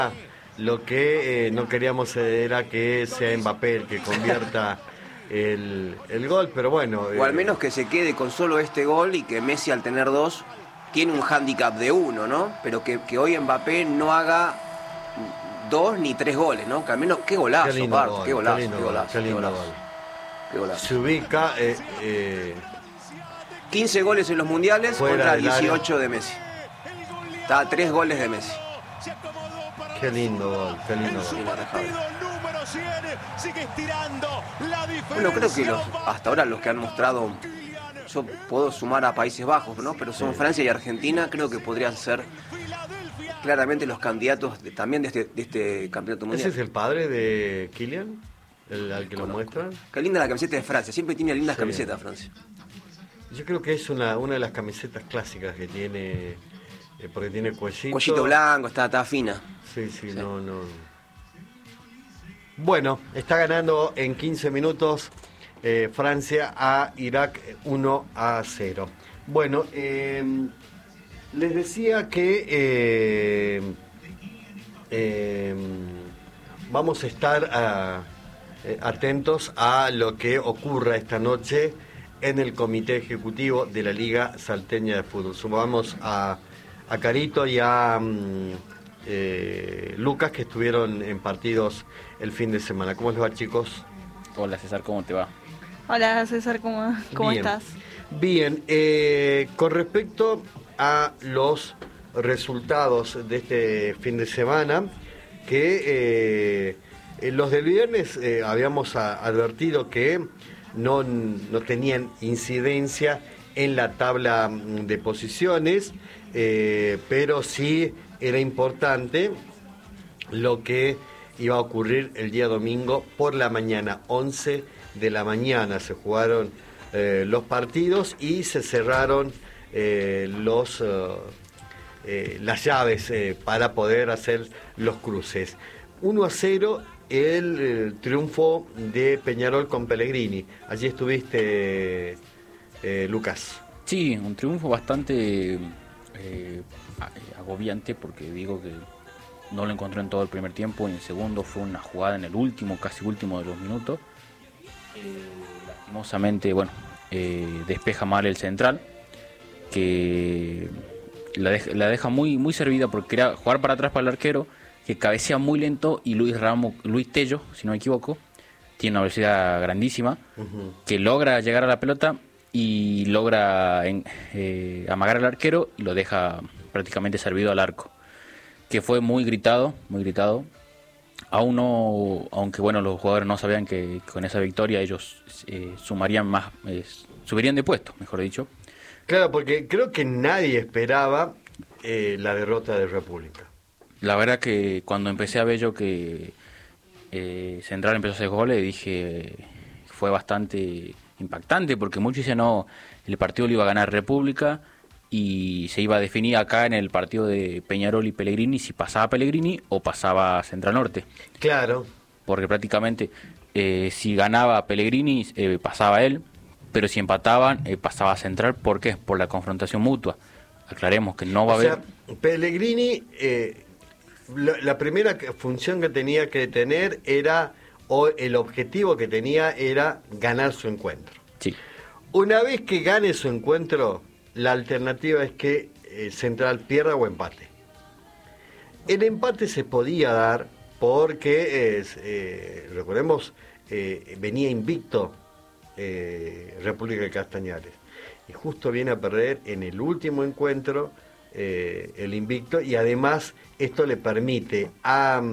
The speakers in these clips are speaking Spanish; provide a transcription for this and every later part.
Lo que no queríamos era que sea Mbappé el que convierta el gol, pero bueno. O al menos que se quede con solo este gol y que Messi al tener dos tiene un hándicap de 1, ¿no? Pero que hoy Mbappé no haga 2 ni 3 goles, ¿no? Que al menos, qué golazo, qué golazo. Se ubica 15 goles en los mundiales contra 18 de Messi. Está a 3 goles de Messi. Qué lindo gol. Bueno, creo que hasta ahora los que han mostrado, yo puedo sumar a Países Bajos, ¿no? Pero son Francia y Argentina, creo que podrían ser claramente los candidatos también de este campeonato mundial. ¿Ese es el padre de Kylian? Al que lo muestran. Qué linda la camiseta de Francia, siempre tiene lindas camisetas Francia. Yo creo que es una de las camisetas clásicas que tiene, porque tiene cuellito blanco, está fina. Sí, no. Bueno, está ganando en 15 minutos Francia a Irak 1-0. Bueno, les decía que vamos a estar atentos a lo que ocurra esta noche en el Comité Ejecutivo de la Liga Salteña de Fútbol. Sumamos a Carito y a Lucas, que estuvieron en partidos el fin de semana. ¿Cómo les va, chicos? Hola, César, ¿cómo te va? Hola, César, ¿cómo estás? Bien, con respecto a los resultados de este fin de semana, que los del viernes habíamos advertido que no tenían incidencia en la tabla de posiciones, pero sí era importante lo que iba a ocurrir el día domingo por la mañana. 11 de la mañana se jugaron los partidos y se cerraron las llaves para poder hacer los cruces. 1-0 el triunfo de Peñarol con Pellegrini. Allí estuviste, Lucas. Sí, un triunfo bastante agobiante, porque digo que no lo encontró en todo el primer tiempo, y en el segundo fue una jugada en el casi último de los minutos. Lastimosamente, despeja mal el central, que la deja muy servida, porque quería jugar para atrás para el arquero, que cabecea muy lento, y Luis Tello, si no me equivoco, tiene una velocidad grandísima, que logra llegar a la pelota y logra amagar al arquero y lo deja prácticamente servido al arco, que fue muy gritado. Aún no, aunque los jugadores no sabían que con esa victoria ellos subirían de puesto, mejor dicho. Claro, porque creo que nadie esperaba la derrota de República. La verdad que cuando empecé a ver yo que Central empezó a hacer goles, dije, fue bastante impactante, porque muchos decían, no, el partido lo iba a ganar República y se iba a definir acá en el partido de Peñarol y Pellegrini si pasaba Pellegrini o pasaba Central Norte. Claro. Porque prácticamente si ganaba Pellegrini pasaba él, pero si empataban pasaba Central. ¿Por qué? Por la confrontación mutua. Aclaremos que no va a haber... Pellegrini, la primera función que tenía que tener era, o el objetivo que tenía era ganar su encuentro. Sí. Una vez que gane su encuentro, la alternativa es que Central pierda o empate. El empate se podía dar porque, recordemos, venía invicto República de Castañares, y justo viene a perder en el último encuentro el invicto, y además esto le permite a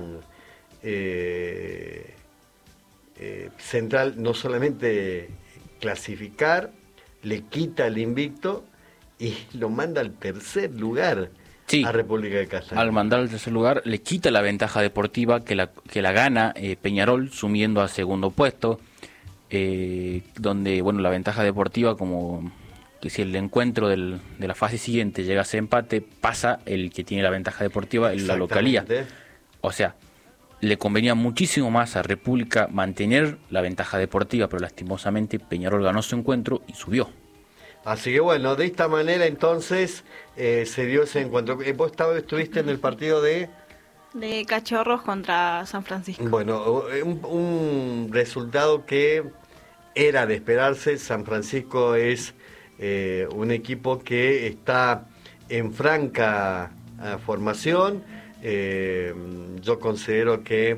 Central no solamente clasificar, le quita el invicto y lo manda al tercer lugar. Sí, a República de Castañares. Al mandar al tercer lugar le quita la ventaja deportiva que la gana Peñarol, subiendo al segundo puesto, donde la ventaja deportiva, como que si el encuentro de la fase siguiente llega a ser empate, pasa el que tiene la ventaja deportiva en la localía. O sea, le convenía muchísimo más a República mantener la ventaja deportiva, pero lastimosamente Peñarol ganó su encuentro y subió. Así que de esta manera entonces se dio ese encuentro. ¿Vos estuviste en el partido de De Cachorros contra San Francisco. Bueno, un resultado que era de esperarse. San Francisco es un equipo que está en franca formación. Yo considero que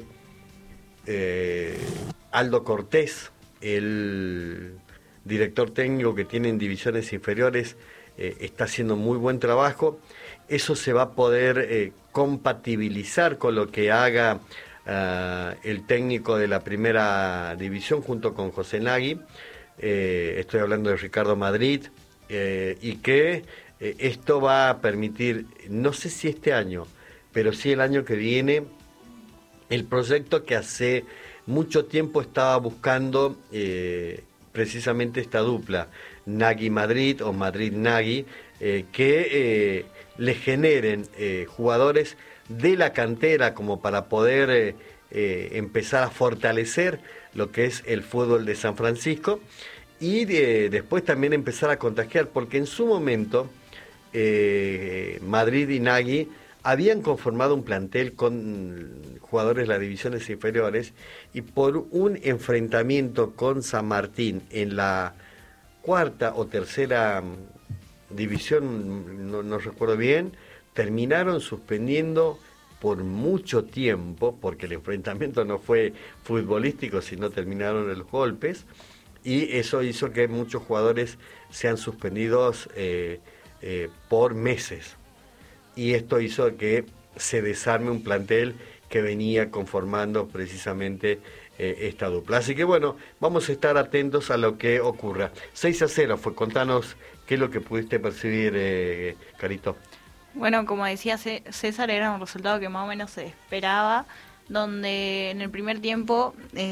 Aldo Cortés, el director técnico que tiene en divisiones inferiores, está haciendo muy buen trabajo. Eso se va a poder compatibilizar con lo que haga el técnico de la primera división junto con José Nagui. Estoy hablando de Ricardo Madrid, y que esto va a permitir, no sé si este año, pero sí el año que viene, el proyecto que hace mucho tiempo estaba buscando precisamente esta dupla, Nagui-Madrid o Madrid-Nagui, que le generen jugadores de la cantera como para poder empezar a fortalecer lo que es el fútbol de San Francisco y después también empezar a contagiar, porque en su momento Madrid y Nagui habían conformado un plantel con jugadores de las divisiones inferiores, y por un enfrentamiento con San Martín en la cuarta o tercera división, no recuerdo bien, terminaron suspendiendo por mucho tiempo, porque el enfrentamiento no fue futbolístico, sino terminaron en los golpes, y eso hizo que muchos jugadores sean suspendidos por meses. Y esto hizo que se desarme un plantel que venía conformando precisamente esta dupla. Así que bueno, vamos a estar atentos a lo que ocurra. 6-0 fue. Contanos qué es lo que pudiste percibir, Carito. Bueno, como decía César, era un resultado que más o menos se esperaba, donde en el primer tiempo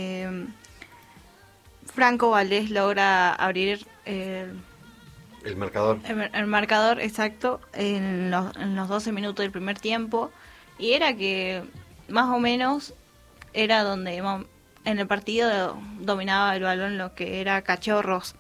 Franco Valdés logra abrir el marcador. El marcador, exacto, en los 12 minutos del primer tiempo. Y era que más o menos era donde en el partido dominaba el balón lo que era Cachorros.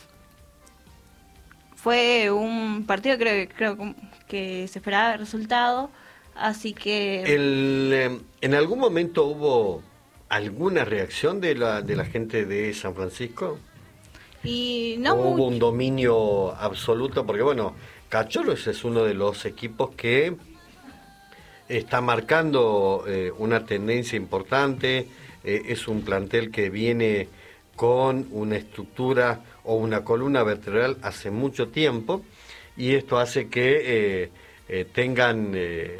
Fue un partido creo que se esperaba el resultado, así que... ¿En algún momento hubo alguna reacción de la gente de San Francisco? Y no hubo un dominio absoluto, porque bueno, Cachorros es uno de los equipos que está marcando una tendencia importante, es un plantel que viene con una estructura o una columna vertebral hace mucho tiempo, y esto hace que tengan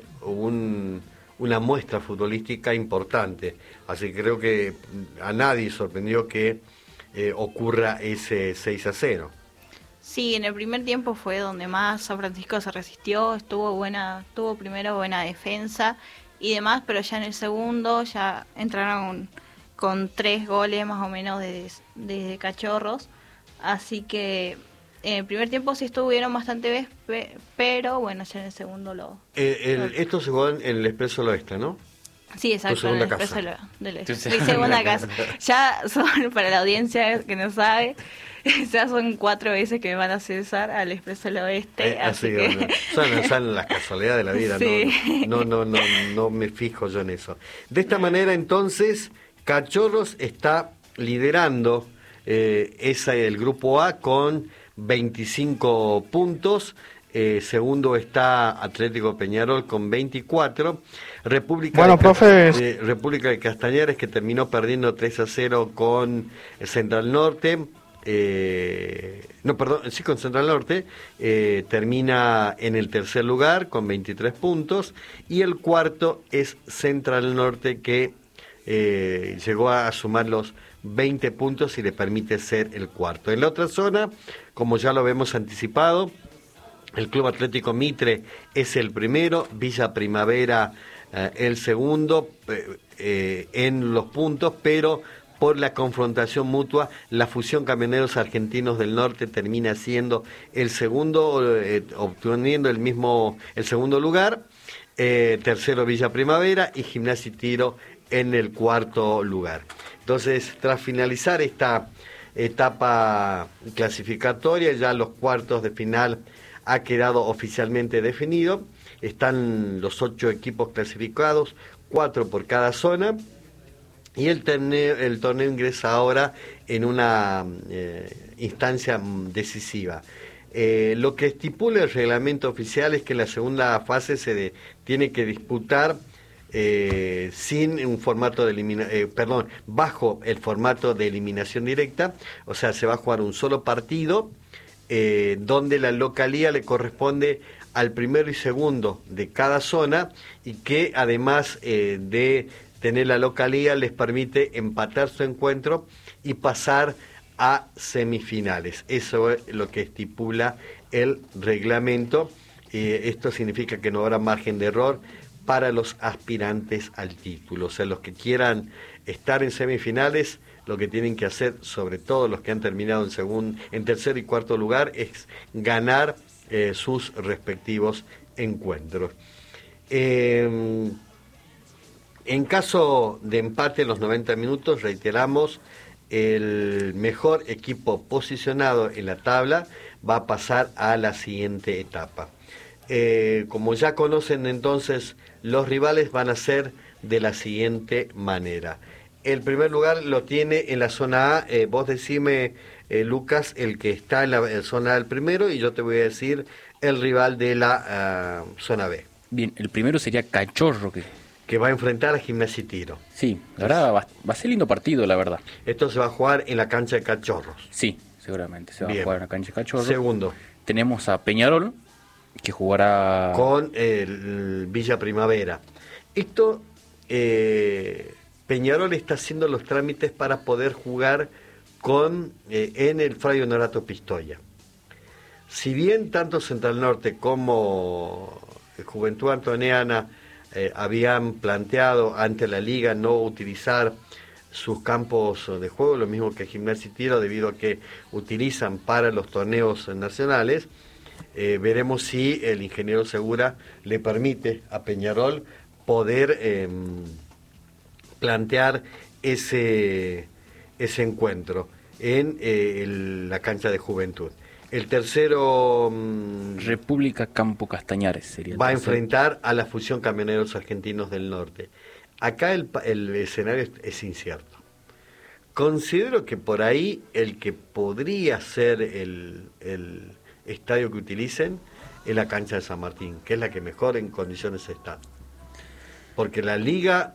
una muestra futbolística importante. Así que creo que a nadie sorprendió que ocurra ese 6-0. Sí, en el primer tiempo fue donde más San Francisco se resistió, tuvo primero buena defensa y demás, pero ya en el segundo ya entraron con 3 goles más o menos de Cachorros, así que en el primer tiempo sí estuvieron bastante bien, pero bueno, ya en el segundo esto se jugó en el Expreso del Oeste, ¿no? Sí, exacto, en el Expreso del Oeste. Mi segunda casa. Ya son, para la audiencia que no sabe, ya son 4 veces que me van a César al Expreso del Oeste. Así que... son las casualidades de la vida, sí. No me fijo yo en eso. De esta manera, entonces, Cachorros está liderando el grupo A con 25 puntos. Segundo está Atlético Peñarol con 24. República de Castañares, que terminó perdiendo 3-0 con Central Norte. Con Central Norte, termina en el tercer lugar con 23 puntos, y el cuarto es Central Norte, que llegó a sumar los 20 puntos y le permite ser el cuarto. En la otra zona, como ya lo hemos anticipado, el Club Atlético Mitre es el primero, Villa Primavera el segundo en los puntos, pero por la confrontación mutua, la Fusión Camioneros Argentinos del Norte termina siendo el segundo, obteniendo el segundo lugar. Tercero Villa Primavera y Gimnasia y Tiro en el cuarto lugar. Entonces, tras finalizar esta etapa clasificatoria, ya los cuartos de final ha quedado oficialmente definido. Están los 8 equipos clasificados 4 por cada zona, y el torneo ingresa ahora en una instancia decisiva. Lo que estipula el reglamento oficial es que la segunda fase tiene que disputar sin un formato de bajo el formato de eliminación directa, o sea, se va a jugar un solo partido, donde la localía le corresponde al primero y segundo de cada zona, y que además de tener la localía les permite empatar su encuentro y pasar a semifinales. Eso es lo que estipula el reglamento. Esto significa que no habrá margen de error para los aspirantes al título. O sea, los que quieran estar en semifinales, lo que tienen que hacer, sobre todo los que han terminado en tercer y cuarto lugar, es ganar sus respectivos encuentros. En caso de empate en los 90 minutos, reiteramos, el mejor equipo posicionado en la tabla va a pasar a la siguiente etapa. Como ya conocen entonces, los rivales van a ser de la siguiente manera. El primer lugar lo tiene en la zona A. Vos decime, Lucas, el que está en la zona A el primero, y yo te voy a decir el rival de la zona B. Bien, el primero sería Cachorro, que va a enfrentar a Gimnasia y Tiro. Sí, la verdad va a ser lindo partido, la verdad. Esto se va a jugar en la cancha de Cachorros. Sí, seguramente se va a jugar en la cancha de Cachorros. Segundo. Tenemos a Peñarol, que jugará con el Villa Primavera. Esto, Peñarol está haciendo los trámites para poder jugar en el Fray Honorato Pistoia. Si bien tanto Central Norte como Juventud Antoniana habían planteado ante la liga no utilizar sus campos de juego, lo mismo que Gimnasia y Tiro, debido a que utilizan para los torneos nacionales, veremos si el ingeniero Segura le permite a Peñarol poder plantear ese encuentro en la cancha de Juventud. El tercero, República Campo Castañares sería. Va a enfrentar a la Fusión Camioneros Argentinos del Norte. Acá el escenario es incierto. Considero que por ahí el que podría ser el estadio que utilicen es la cancha de San Martín, que es la que mejor en condiciones está. Porque la liga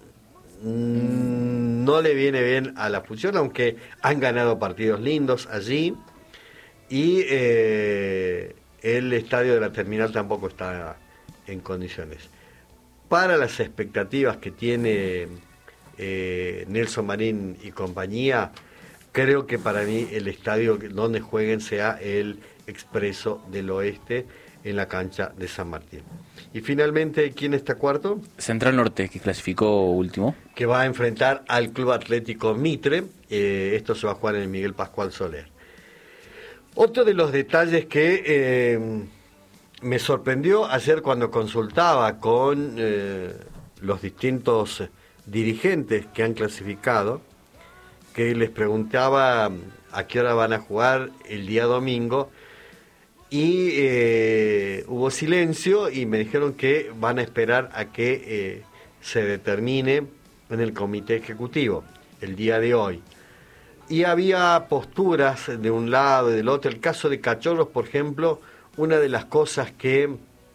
no le viene bien a la Fusión, aunque han ganado partidos lindos allí. Y el estadio de la terminal tampoco está en condiciones. Para las expectativas que tiene Nelson Marín y compañía, creo que para mí el estadio donde jueguen sea el Expreso del Oeste, en la cancha de San Martín. Y finalmente, ¿quién está cuarto? Central Norte, que clasificó último. Que va a enfrentar al Club Atlético Mitre. Esto se va a jugar en el Miguel Pascual Soler. Otro de los detalles que me sorprendió ayer cuando consultaba con los distintos dirigentes que han clasificado, que les preguntaba a qué hora van a jugar el día domingo, y hubo silencio y me dijeron que van a esperar a que se determine en el comité ejecutivo el día de hoy. Y había posturas de un lado y del otro. El caso de Cachorros, por ejemplo, una de las cosas que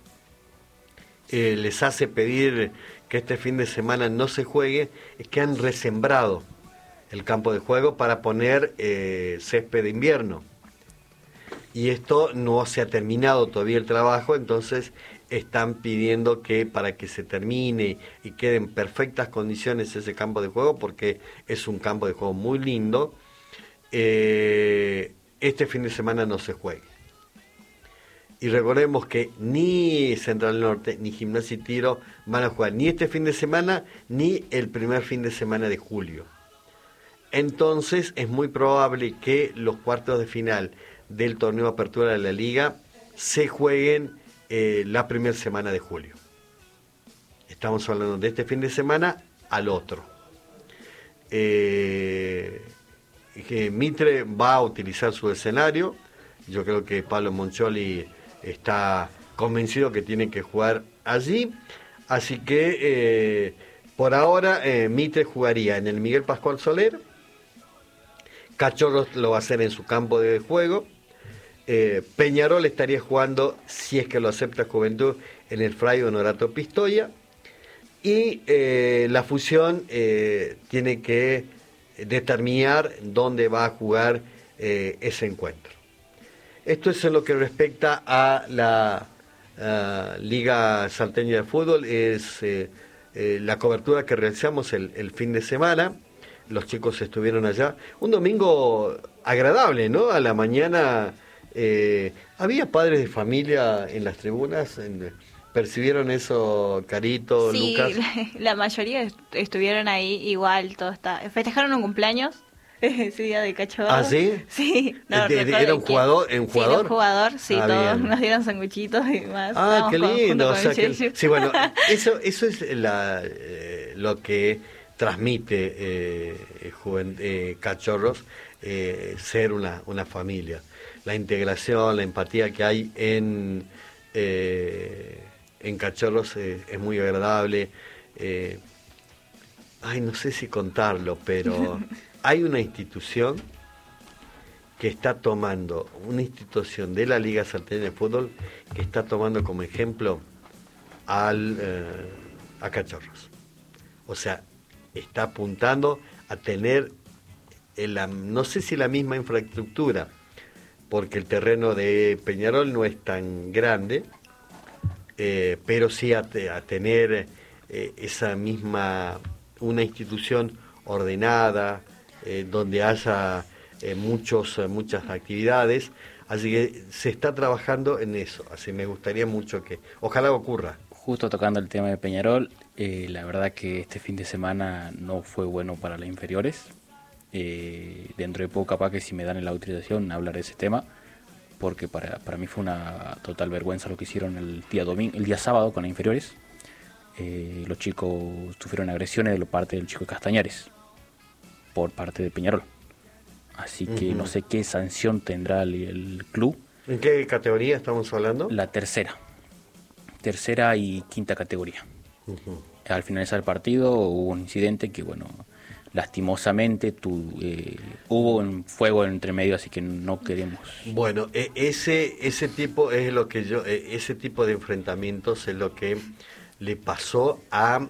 les hace pedir que este fin de semana no se juegue es que han resembrado el campo de juego para poner césped de invierno. Y esto no se ha terminado todavía el trabajo, entonces están pidiendo que para que se termine y quede en perfectas condiciones ese campo de juego, porque es un campo de juego muy lindo, este fin de semana no se juegue. Y recordemos que ni Central Norte ni Gimnasia y Tiro van a jugar ni este fin de semana ni el primer fin de semana de julio. Entonces es muy probable que los cuartos de final del torneo de apertura de la liga se jueguen la primera semana de julio. Estamos hablando de este fin de semana al otro. Mitre va a utilizar su escenario. Yo creo que Pablo Moncholi está convencido que tiene que jugar allí. Así que Por ahora, Mitre jugaría en el Miguel Pascual Soler, Cachorros lo va a hacer en su campo de juego, Peñarol estaría jugando, si es que lo acepta Juventud, en el Fray Honorato Pistoia, y la fusión tiene que determinar dónde va a jugar ese encuentro. Esto es en lo que respecta a la Liga Salteña de Fútbol, es la cobertura que realizamos el fin de semana. Los chicos estuvieron allá. Un domingo agradable, ¿no? A la mañana había padres de familia en las tribunas. ¿Percibieron eso, Carito, Sí, Lucas? la mayoría estuvieron ahí igual, todo está. Festejaron un cumpleaños ese día de Cachorro. ¿Ah, sí? Sí. ¿Era un jugador? Sí, un jugador, sí, Ah, todos bien. nos dieron sanguchitos y más. Ah, Estábamos qué lindo. junto O con sea, el que, Chechu. sí, bueno, eso es lo que transmite Cachorros, ser una familia. La integración, la empatía que hay en Cachorros es muy agradable. No sé si contarlo, pero hay una institución que está tomando, una institución de la Liga Salteña de Fútbol, que está tomando como ejemplo a Cachorros. O sea, está apuntando a tener, no sé si la misma infraestructura, porque el terreno de Peñarol no es tan grande, pero sí a tener esa misma, una institución ordenada, donde haya muchas actividades, así que se está trabajando en eso, así me gustaría mucho que, ojalá ocurra. Justo tocando el tema de Peñarol, la verdad que este fin de semana no fue bueno para las inferiores. Dentro de poco capaz que si me dan la autorización hablaré de ese tema, porque para mí fue una total vergüenza lo que hicieron el día sábado con las inferiores. Los chicos sufrieron agresiones de parte del chico de Castañares por parte de Peñarol, así que no sé qué sanción tendrá el club. ¿En qué categoría estamos hablando? La tercera y quinta categoría. Al finalizar el partido hubo un incidente que, bueno, lastimosamente hubo un fuego entre medio, así que no queremos. Bueno, ese tipo es lo que ese tipo de enfrentamientos es lo que le pasó a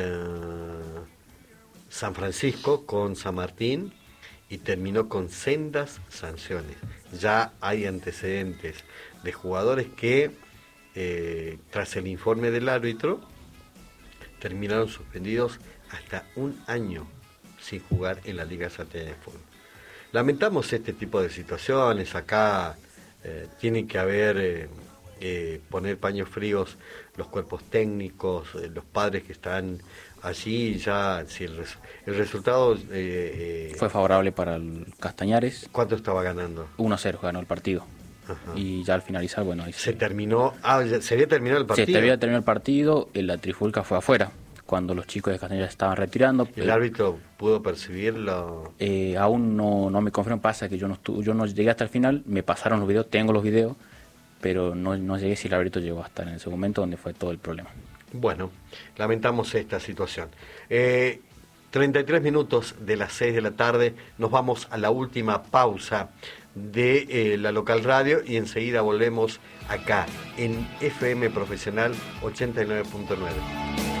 San Francisco con San Martín y terminó con sendas sanciones. Ya hay antecedentes de jugadores que tras el informe del árbitro terminaron suspendidos hasta un año sin jugar en la Liga Salteña de Fútbol. Lamentamos este tipo de situaciones. Acá tienen que haber poner paños fríos los cuerpos técnicos, los padres que están allí. Ya si el resultado fue favorable para el Castañares. ¿Cuánto estaba ganando? 1-0 ganó el partido. Ajá. Y ya al finalizar, bueno, ahí se terminó. Se había terminado el partido. Se había terminado el partido, la trifulca fue afuera cuando los chicos de Castañares estaban retirando. ¿El árbitro pudo percibirlo? Aún no me confirmo, pasa que yo no llegué hasta el final, me pasaron los videos, tengo los videos, pero no llegué si el árbitro llegó hasta en ese momento donde fue todo el problema. Bueno, lamentamos esta situación. 33 minutos de las 6 de la tarde, nos vamos a la última pausa de la local radio y enseguida volvemos acá en FM Profesional 89.9.